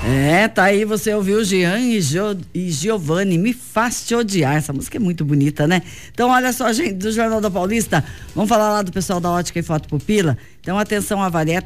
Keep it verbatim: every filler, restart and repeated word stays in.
É, tá aí, você ouviu Jean e, jo, e Giovanni, Me Faz Te Odiar. Essa música é muito bonita, né? Então, olha só, gente, do Jornal da Paulista, vamos falar lá do pessoal da Ótica e Foto Pupila. Então, atenção, Avaré,